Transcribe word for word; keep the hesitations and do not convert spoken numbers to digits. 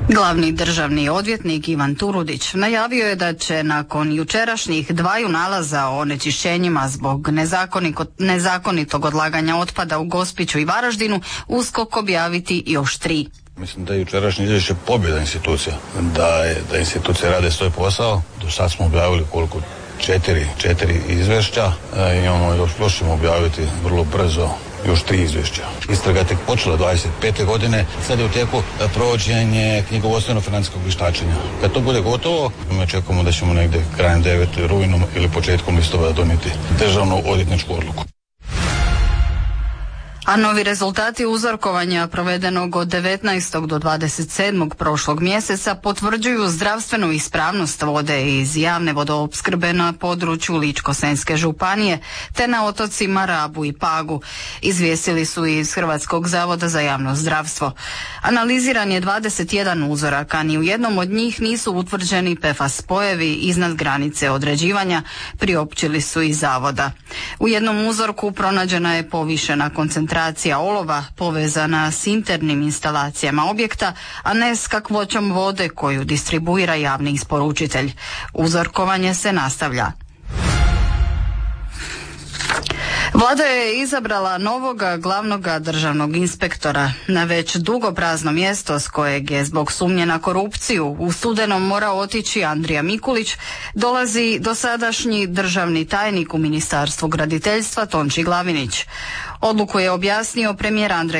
Glavni državni odvjetnik Ivan Turudić najavio je da će nakon jučerašnjih dvaju nalaza o onečišćenjima zbog nezakonitog odlaganja otpada u Gospiću i Varaždinu USKOK objaviti još tri. Mislim da je jučerašnje izvješće pobjeda institucija, da, je, da institucije rade svoj posao. Do sad smo objavili koliko? Četiri, četiri izvješća, e, imamo još, još ćemo objaviti vrlo brzo još tri izvješća. Istraga je tek počela dvadeset pete godine, sad je u tijeku provođenje knjigovodstveno-financijskog vještačenja. Kad to bude gotovo, mi očekujemo da ćemo negdje krajem devetog rujna ili početkom listopada donijeti državnu odvjetničku odluku. A novi rezultati uzorkovanja provedenog od devetnaestog do dvadeset sedmog prošlog mjeseca potvrđuju zdravstvenu ispravnost vode iz javne vodoopskrbe na području Ličko-senjske županije te na otocima Rabu i Pagu, izvijestili su iz Hrvatskog zavoda za javno zdravstvo. Analiziran je dvadeset jedan uzoraka, ni u jednom od njih nisu utvrđeni P F A S spojevi iznad granice određivanja, priopćili su iz zavoda. U jednom uzorku pronađena je povišena koncentracija olova povezana s internim instalacijama objekta, a ne s kakvoćom vode koju distribuira javni isporučitelj. Uzorkovanje se nastavlja. Vlada je izabrala novoga glavnoga državnog inspektora. Na već dugo prazno mjesto s kojeg je zbog sumnje na korupciju u studenom morao otići Andrija Mikulić dolazi dosadašnji državni tajnik u Ministarstvu graditeljstva Tonči Glavinić. Odluku je objasnio premijer Andrej